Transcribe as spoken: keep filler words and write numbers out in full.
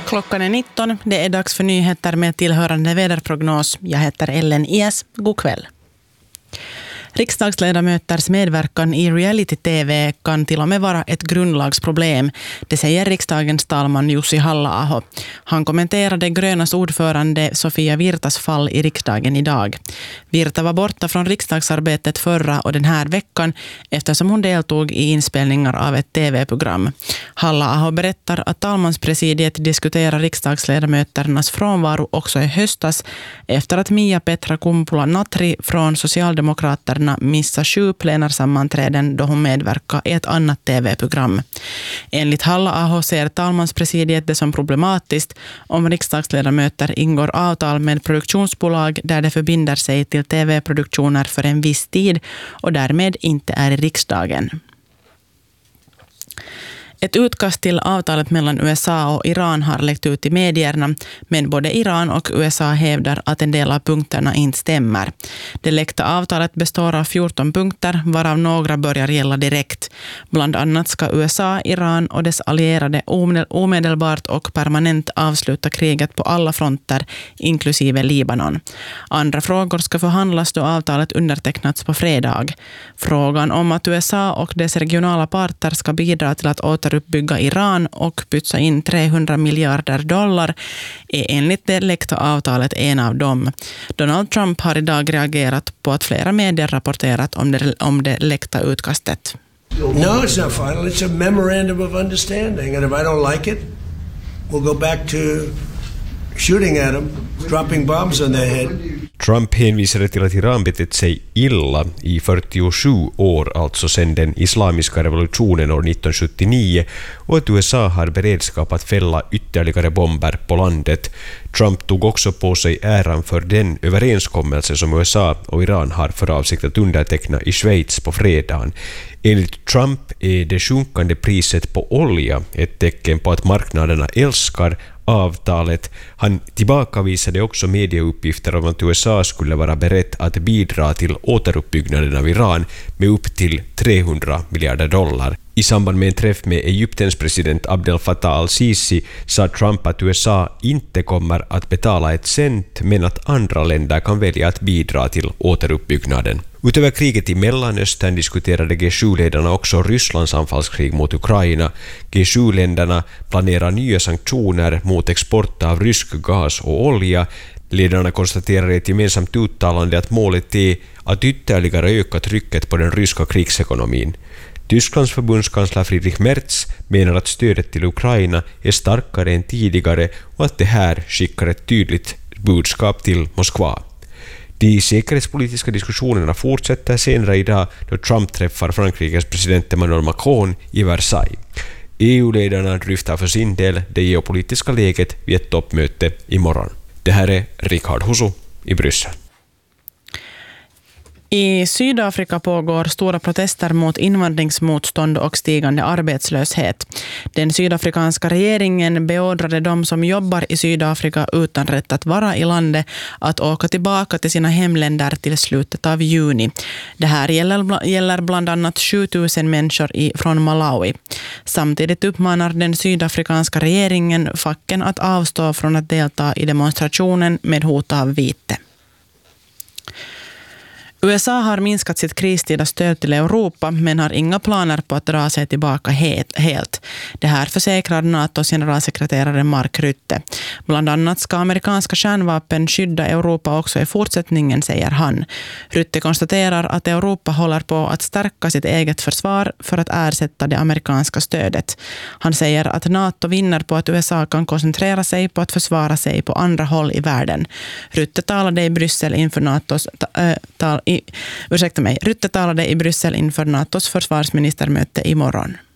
Klockan är nitton. Det är dags för nyheter med tillhörande väderprognos. Jag heter Ellen Ies. God kväll. Riksdagsledamöters medverkan i reality-T V kan till och med vara ett grundlagsproblem. Det säger riksdagens talman Jussi Halla-aho. Han kommenterade Grönas ordförande Sofia Virtas fall i riksdagen idag. Virta var borta från riksdagsarbetet förra och den här veckan eftersom hon deltog i inspelningar av ett T V-program. Halla-aho berättar att talmanspresidiet diskuterar riksdagsledamöternas frånvaro också i höstas efter att Mia-Petra Kumpula-Natri från Socialdemokraterna missa sju plenarsammanträden då hon medverkar i ett annat T V-program. Enligt Halla-aho ser talmanspresidiet det som problematiskt om riksdagsledamöter ingår avtal med produktionsbolag där de förbinder sig till T V-produktioner för en viss tid och därmed inte är i riksdagen. Ett utkast till avtalet mellan U S A och Iran har läckt ut i medierna, men både Iran och U S A hävdar att en del av punkterna inte stämmer. Det läckta avtalet består av fjorton punkter, varav några börjar gälla direkt. Bland annat ska U S A, Iran och dess allierade omedelbart och permanent avsluta kriget på alla fronter, inklusive Libanon. Andra frågor ska förhandlas då avtalet undertecknats på fredag. Frågan om att U S A och dess regionala parter ska bidra till att åter uppbygga Iran och pytsa in trehundra miljarder dollar är enligt det läckta avtalet en av dem. Donald Trump har idag reagerat på att flera medier rapporterat om det, om det läckta utkastet. No, it's not final. It's a memorandum of understanding. And if I don't like it, we'll go back to shooting at them, dropping bombs on their head. Trump hänvisade till att Iran betett sig illa i fyrtiosju år, alltså sedan den islamiska revolutionen år nittonhundrasjuttionio, och att U S A har beredskap att fälla ytterligare bomber på landet. Trump tog också på sig äran för den överenskommelse som U S A och Iran har för avsikt att underteckna i Schweiz på fredagen. Enligt Trump är det sjunkande priset på olja ett tecken på att marknaderna älskar avtalet. Han tillbakavisade också medieuppgifter om att U S A skulle vara berett att bidra till återuppbyggnaden av Iran med upp till trehundra miljarder dollar. I samband med en träff med Egyptens president Abdel Fattah al-Sisi sa Trump att U S A inte kommer att betala ett cent, men att andra länder kan välja att bidra till återuppbyggnaden. Utöver kriget i Mellanöstern diskuterade G sju-ledarna också Rysslands anfallskrig mot Ukraina. G sju-länderna planerar nya sanktioner mot export av rysk gas och olja. Ledarna konstaterar i ett gemensamt uttalande att målet är att ytterligare öka trycket på den ryska krigsekonomin. Tysklands förbundskansler Friedrich Merz menar att stödet till Ukraina är starkare än tidigare och att det här skickar ett tydligt budskap till Moskva. De säkerhetspolitiska diskussionerna fortsätter senare idag då Trump träffar Frankrikes president Emmanuel Macron i Versailles. E U-ledarna dryftar för sin del det geopolitiska läget vid ett toppmöte imorgon. Det här är Richard Husu i Bryssel. I Sydafrika pågår stora protester mot invandringsmotstånd och stigande arbetslöshet. Den sydafrikanska regeringen beordrade de som jobbar i Sydafrika utan rätt att vara i landet att åka tillbaka till sina hemländer till slutet av juni. Det här gäller, gäller bland annat sjutusen människor i, från Malawi. Samtidigt uppmanar den sydafrikanska regeringen facken att avstå från att delta i demonstrationen med hot av vite. U S A har minskat sitt kristida stöd till Europa men har inga planer på att dra sig tillbaka helt. Det här försäkrar NATOs generalsekreterare Mark Rutte. Bland annat ska amerikanska kärnvapen skydda Europa också i fortsättningen, säger han. Rutte konstaterar att Europa håller på att stärka sitt eget försvar för att ersätta det amerikanska stödet. Han säger att NATO vinner på att U S A kan koncentrera sig på att försvara sig på andra håll i världen. Rutte talade i Bryssel inför NATOs äh, tal I, ursäkta mig, Rutte talade i Bryssel inför NATOs försvarsministermöte imorgon.